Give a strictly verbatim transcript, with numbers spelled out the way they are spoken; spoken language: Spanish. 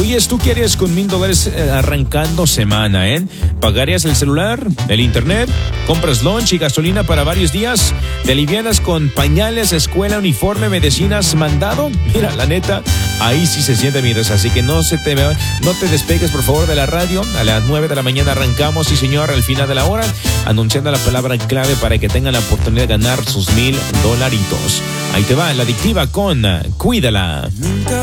Oyes, ¿tú qué harías con mil dólares eh, arrancando semana, eh? ¿Pagarías el celular, el internet? ¿Compras lunch y gasolina para varios días? ¿Te alivianas con pañales, escuela, uniforme, medicinas, mandado? Mira, la neta, ahí sí se siente mi risa. Así que no se te no te despegues, por favor, de la radio. A las nueve de la mañana arrancamos, sí señor, al final de la hora, anunciando la palabra clave para que tengan la oportunidad de ganar sus mil dolaritos. Ahí te va, la adictiva con Cuídala. Nunca